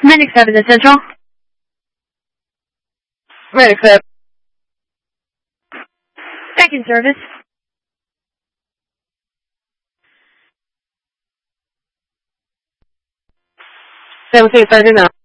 Medic 7 to Central. Medic 7. Back in service. 17 Sergeant now.